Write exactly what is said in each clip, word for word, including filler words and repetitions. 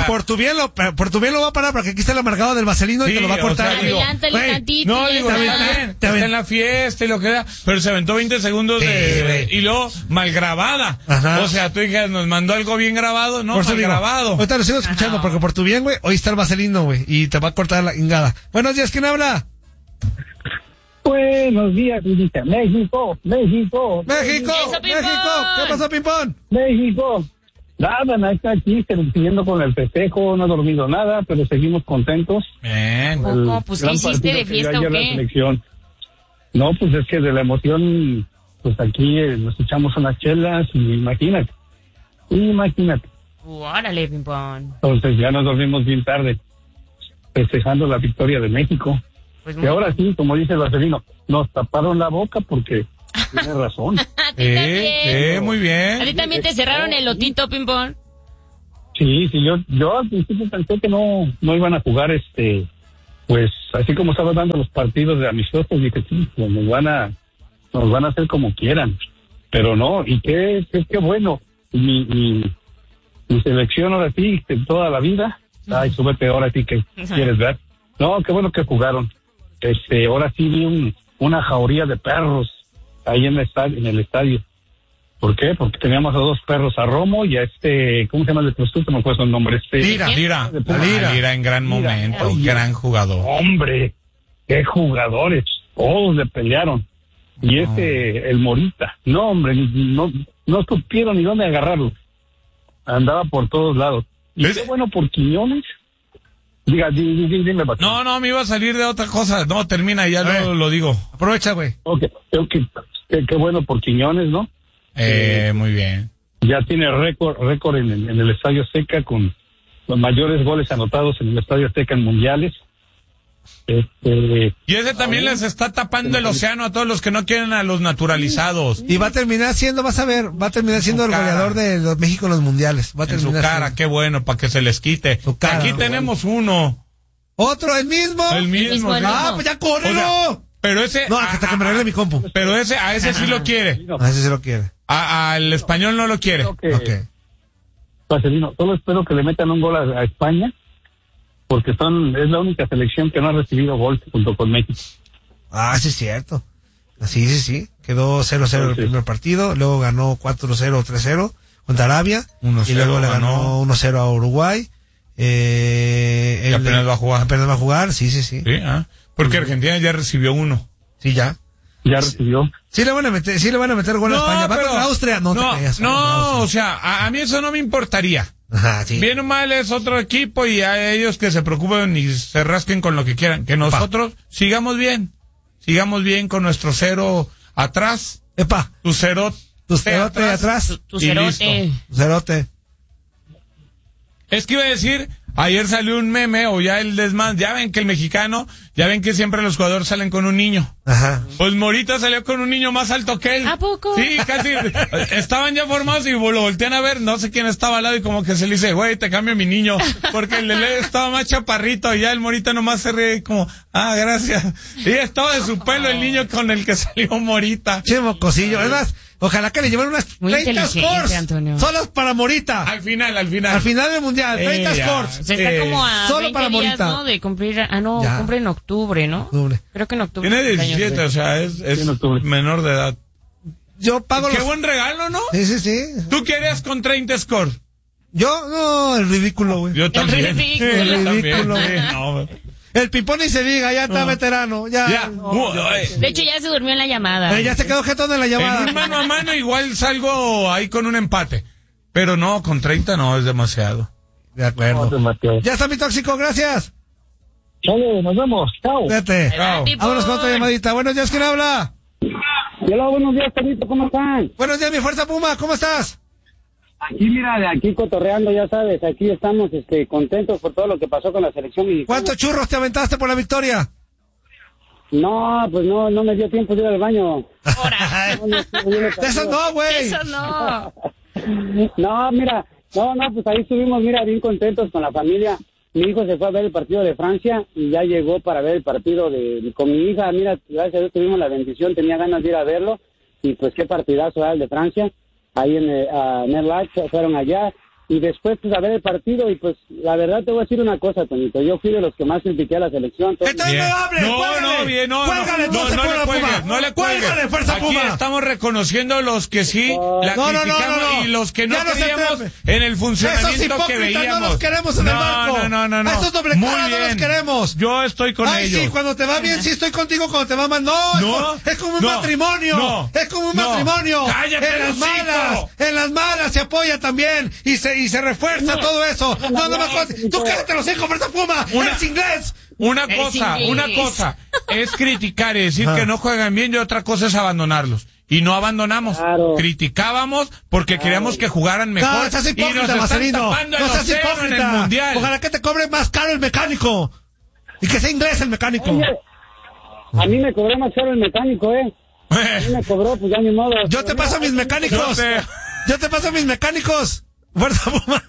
por tu bien lo, por tu bien lo va a parar, porque aquí está el amargado del vaselino sí, y te lo va a cortar. O sea, digo, wey, no, digo, está bien, está en la fiesta y lo que sea, pero se aventó veinte segundos sí, de, y luego mal grabada. Ajá. O sea, tú dijeras, nos mandó algo bien grabado, no, mal digo, grabado. Ahorita lo sigo escuchando, Ajá. porque por tu bien, güey, hoy está el vaselino, güey, y te va a cortar la ingada. Buenos días, ¿quién habla? Buenos días, México, México, México. México, Eso, México, ¿qué pasó, Pimpón? México. Nada, nada, está aquí, siguiendo con el festejo, no he dormido nada, pero seguimos contentos. Bien. ¿Cómo? Pues, ¿qué hiciste de fiesta o qué? La selección. No, pues es que de la emoción, pues aquí eh, nos echamos unas chelas y imagínate, imagínate. Órale, Pimpón. Entonces ya nos dormimos bien tarde, festejando la victoria de México. Pues y ahora sí, como dice el vaselino, nos taparon la boca porque tiene razón. eh, eh, muy bien. ¿A ti también te cerraron el lotito, Pimpón? Sí, sí, yo, yo al principio pensé que no, no iban a jugar, este, pues, así como estaban dando los partidos de amistosos, dije, sí, pues nos van a, nos van a hacer como quieran. Pero no, y qué, qué, qué bueno. Mi, mi, mi selección ahora sí, de toda la vida. Ay, súbete ahora sí que quieres ver. No, qué bueno que jugaron. Este, ahora sí vi un, una jauría de perros ahí en el estadio, en el estadio. ¿Por qué? Porque teníamos a dos perros, a Romo y a este, ¿cómo se llama el de Cruz? No me acuerdo el nombre. Este, Lira, Lira, Lira, Lira en gran Lira. momento, Lira. gran jugador. Hombre, qué jugadores, todos le pelearon. Y oh. este, el Morita, no hombre, no, no supieron ni dónde agarrarlo. Andaba por todos lados. Y ¿Es? qué bueno por Quiñones. Diga, dime, dime, dime. No, no, me iba a salir de otra cosa. No, termina, ya lo, lo digo. Aprovecha, güey. Ok, okay. Qué, qué bueno por Quiñones, ¿no? Eh, eh, muy bien. Ya tiene récord récord en, en el Estadio Azteca con los mayores goles anotados en el Estadio Azteca en mundiales. Este, y ese también les está tapando el océano a todos los que no quieren a los naturalizados. Y va a terminar siendo, vas a ver, va a terminar siendo el goleador de los México en los mundiales. Va a en su cara, siendo. Qué bueno, para que se les quite. Cara, Aquí tenemos bueno. uno. ¿Otro, el mismo? El mismo. El mismo ah, pues ya córrelo. O sea, pero ese... No, hasta que me arregle mi compu. Pero ese, a ese sí lo quiere. A ese sí lo quiere. A, al español no lo quiere. Okay. Okay. Marcelino, solo espero que le metan un gol a, a España, porque son es la única selección que no ha recibido gol junto con México. Ah, sí es cierto. Sí, sí, sí. Quedó cero cero el primer partido, luego ganó cuatro cero, tres cero contra Arabia, y luego le ganó uno cero a Uruguay. Eh, y apenas va a jugar. Apenas va a jugar, sí, sí, sí. Sí, ah, porque Argentina ya recibió uno. Sí, ya. Ya recibió. Sí le van a meter, sí le van a meter gol no, a España. Va pero, contra Austria. No, no, te creas, no Austria. O sea, a, a mí eso no me importaría. Ajá, sí. Bien o mal es otro equipo y a ellos que se preocupen y se rasquen con lo que quieran. Que nosotros Epa. sigamos bien. Sigamos bien con nuestro cero atrás. Epa. Tu cero. Tu cerote atrás. atrás. Tu, tu cerote. Tu cerote. Es que iba a decir, ayer salió un meme o ya el desmán, ya ven que el mexicano, ya ven que siempre los jugadores salen con un niño. Ajá. Pues Morita salió con un niño más alto que él. ¿A poco? Sí, casi. Estaban ya formados y lo voltean a ver, no sé quién estaba al lado y como que se le dice, güey, te cambio mi niño. Porque el Lele estaba más chaparrito y ya el Morita nomás se ríe como, ah, gracias. Y estaba de su pelo el niño con el que salió Morita. Che, mocosillo. Es más, ojalá que le lleven unas Muy treinta scores Antonio. solos para Morita. Al final, al final. Al final del mundial, treinta Ella, scores. Se está eh, como a solo para días, Morita. ¿no? De cumplir, ah, no, ya. cumple en octubre, ¿no? Octubre. Creo que en octubre. Tiene diecisiete, o sea, es, es menor de edad. Yo pago Qué los... buen regalo, ¿no? Sí, sí, sí. ¿Tú querías con treinta scores? Yo, no, el ridículo, güey. Yo también. El ridículo. El ridículo, güey. No, el Pipón ni se diga, ya está no. veterano, ya. ya. No, de hecho, ya se durmió en la llamada. Eh, ya se quedó jetón en la llamada. En un mano a mano igual salgo ahí con un empate. Pero no, con treinta no, es demasiado. De acuerdo. No, ya está mi tóxico, gracias. Chale, nos vemos, chao. Fíjate. Chao. Vámonos con otra llamadita. Buenos días, ¿quién habla? Hola, buenos días, Carito, ¿cómo están? Buenos días, mi fuerza Puma, ¿cómo estás? Aquí, mira, de aquí cotorreando, ya sabes, aquí estamos este, contentos por todo lo que pasó con la selección mexicana. ¿Cuántos churros te aventaste por la victoria? No, pues no, no me dio tiempo de ir al baño. Ahora. No, no, no, Eso no, güey. Eso no. No, mira, no, no, pues ahí estuvimos, mira, bien contentos con la familia. Mi hijo se fue a ver el partido de Francia y ya llegó para ver el partido de con mi hija. Mira, gracias a Dios tuvimos la bendición, tenía ganas de ir a verlo y pues qué partidazo era el de Francia. Ahí en el, uh, en el Lac, fueron allá y después pues a ver el partido y pues la verdad te voy a decir una cosa, Tonito, yo fui de los que más critiqué a la selección. Entonces no hable, no, cuélgale. no, bien, no, Cuélgale, no, no, entonces, no le Puma, cuelgue, Puma. no le cuelgue. Cuélgale, fuerza Aquí Puma. estamos reconociendo los que sí la no, no, criticamos no, no, no. y los que no Ya no se creíamos atreve. en el funcionamiento Esos hipócritas que veíamos. no los queremos en el no, barco. No, no, no, no. A esos doble Muy cara no bien. los queremos. Yo estoy con Ay, ellos. sí, cuando te va bien, sí estoy contigo, cuando te va mal, no. No, Es como un no, matrimonio. no, es como un no. matrimonio. Cállate, en las hocico. malas, en las malas se apoya también y se y se refuerza No. todo eso. No, no, No, me no, acuerdo. no. Tú cállate los hijos, fuerza Puma. Una- Es inglés. Una Es cosa, inglés. una cosa es criticar y decir Ajá. que no juegan bien y otra cosa es abandonarlos. Y no abandonamos. Claro. Criticábamos porque queríamos que jugaran mejor. No, estás y nos hipócrita, están Marcelino. tapando el No seas océano en el hipócrita. mundial. Ojalá que te cobre más caro el mecánico. Y que sea inglés el mecánico. Oye, a mí me cobró más caro el mecánico, ¿eh? A mí me cobró, pues ya ni modo. Yo te paso a mis mecánicos. Yo te- Yo te paso a mis mecánicos. Fuerza Puma.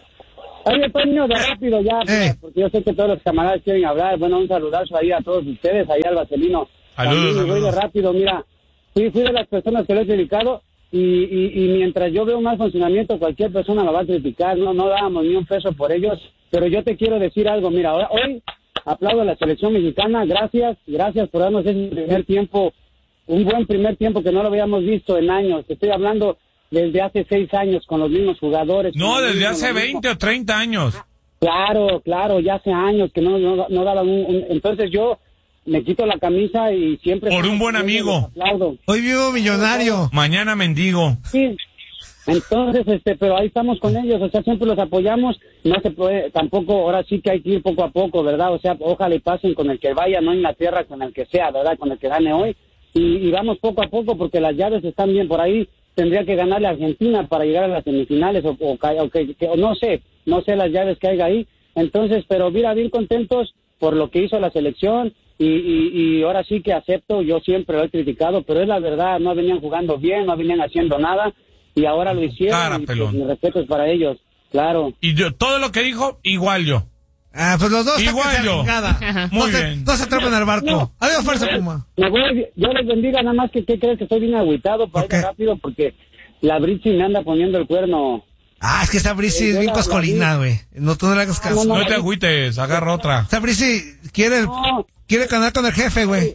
Oye, Toño, de rápido ya, Eh. porque yo sé que todos los camaradas quieren hablar. Bueno, un saludazo ahí a todos ustedes, ahí al Vaselino. Saludos, También voy de saludos. rápido, mira, fui, fui de las personas que lo he criticado y, y, y mientras yo veo mal funcionamiento, cualquier persona lo va a criticar, no, no dábamos ni un peso por ellos, pero yo te quiero decir algo, mira, ahora- hoy aplaudo a la selección mexicana, gracias, gracias por darnos ese primer tiempo, un buen primer tiempo que no lo habíamos visto en años, te estoy hablando desde hace seis años con los mismos jugadores. No, con los desde mismos- hace los mismos- veinte o treinta años. Claro, claro, ya hace años que no, no, no daban un, un- Entonces yo me quito la camisa y siempre... Por un buen amigo. los aplaudo. Hoy vivo millonario. Mañana mendigo. Sí. Entonces, este, pero ahí estamos con ellos, o sea, siempre los apoyamos, no se puede, tampoco, ahora sí que hay que ir poco a poco, ¿verdad? O sea, ojalá y pasen con el que vaya, no en la tierra, con el que sea, ¿verdad? Con el que gane hoy, y, y vamos poco a poco porque las llaves están bien por ahí, tendría que ganarle a Argentina para llegar a las semifinales, o, o, ca- o que, que- o no sé, no sé las llaves que haya ahí, entonces, pero mira, bien contentos por lo que hizo la selección, y, y, y ahora sí que acepto, yo siempre lo he criticado, pero es la verdad, no venían jugando bien, no venían haciendo nada, y ahora lo hicieron, Cara, y, pues, pelón. mi respeto es para ellos, claro. Y yo, todo lo que dijo, igual yo. Ah, pues los dos Igual sáquense a la yo. chingada. Muy no se, bien. No se atrapen al barco. No. Adiós, Fuerza Puma. Me voy, yo les bendiga, nada más que, ¿qué crees? Que estoy bien agüitado para ¿Por ir qué? rápido, porque la Britsi me anda poniendo el cuerno. Ah, es que esta Brisi es Yo bien la- coscolina, la vi. güey. No, tú no le hagas caso. No, No te agüites, agarra otra. Esta Brisi quiere, No. quiere ganar con el jefe, güey.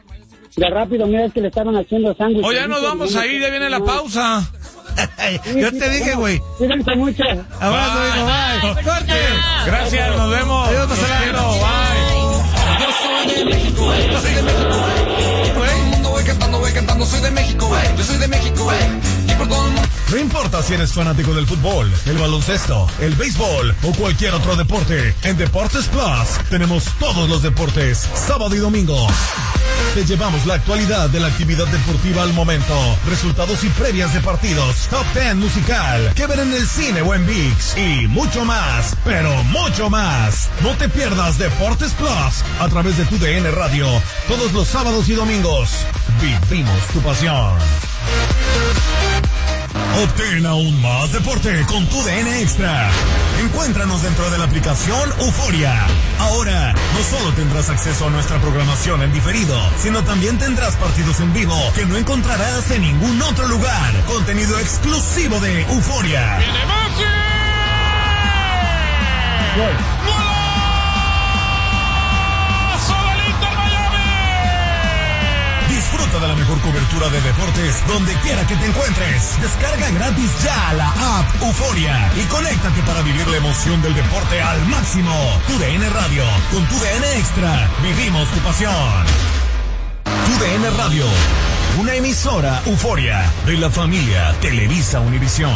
De rápido, mira, es que le estaban haciendo sándwich. O ya nos vamos a ir, ya viene la pausa. Yo te dije, güey. Cuídense mucho. Abrazo, Bye. hijo, bye. ¡Corte! Gracias, nos vemos. Adiós, Los Marcela. quiero, bye. Yo soy de México, güey. Yo soy de México, güey. Y por todo el mundo voy cantando, voy cantando. Soy de México, güey. Yo soy de México, güey. Y por todo el mundo. No importa si eres fanático del fútbol, el baloncesto, el béisbol o cualquier otro deporte, en Deportes Plus tenemos todos los deportes, sábado y domingo. Te llevamos la actualidad de la actividad deportiva al momento, resultados y previas de partidos, top ten musical, que ver en el cine o en ViX y mucho más, pero mucho más. No te pierdas Deportes Plus a través de tu D N Radio, todos los sábados y domingos. Vivimos tu pasión. Obtén aún más deporte con tu D N Extra. Encuéntranos dentro de la aplicación Euforia. Ahora, no solo tendrás acceso a nuestra programación en diferido, sino también tendrás partidos en vivo que no encontrarás en ningún otro lugar. Contenido exclusivo de Euforia. Disfruta de la mejor cobertura de deportes donde quiera que te encuentres. Descarga gratis ya la app Euforia y conéctate para vivir la emoción del deporte al máximo. Tu D N Radio, con tu D N Extra, vivimos tu pasión. Tu D N Radio, una emisora Euforia de la familia Televisa Univisión.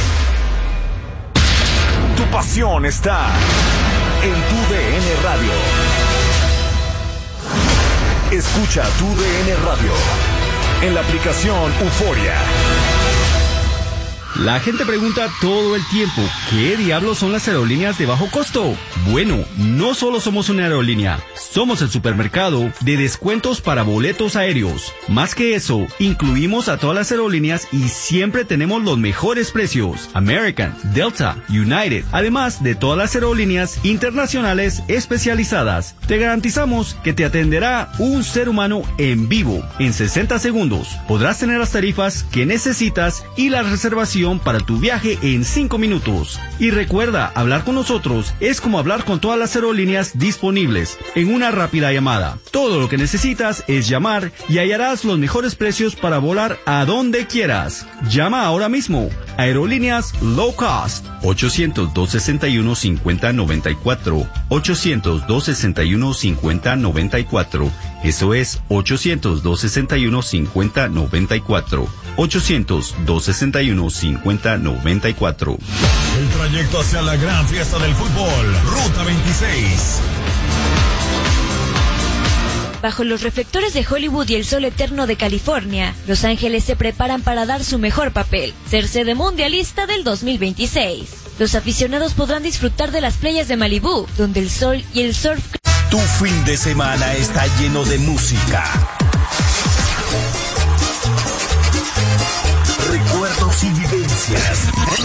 Tu pasión está en tu D N Radio. Escucha tu D N Radio en la aplicación Euforia. La gente pregunta todo el tiempo, ¿qué diablos son las aerolíneas de bajo costo? Bueno, no solo somos una aerolínea, somos el supermercado de descuentos para boletos aéreos. Más que eso, incluimos a todas las aerolíneas y siempre tenemos los mejores precios. American, Delta, United, además de todas las aerolíneas internacionales especializadas. Te garantizamos que te atenderá un ser humano en vivo. En sesenta segundos podrás tener las tarifas que necesitas y las reservaciones opción para tu viaje en cinco minutos. Y recuerda, hablar con nosotros es como hablar con todas las aerolíneas disponibles en una rápida llamada. Todo lo que necesitas es llamar y hallarás los mejores precios para volar a donde quieras. Llama ahora mismo. Aerolíneas Low Cost. ochocientos, dos sesenta y uno, cincuenta noventa y cuatro. ochocientos, dos sesenta y uno, cincuenta noventa y cuatro. Eso es ochocientos, dos sesenta y uno, cincuenta noventa y cuatro. ochocientos, dos sesenta y uno, cincuenta noventa y cuatro. El trayecto hacia la gran fiesta del fútbol. Ruta veintiséis. Bajo los reflectores de Hollywood y el sol eterno de California, Los Ángeles se preparan para dar su mejor papel, ser sede mundialista del dos mil veintiséis. Los aficionados podrán disfrutar de las playas de Malibú, donde el sol y el surf... Tu fin de semana está lleno de música, recuerdos y vivencias.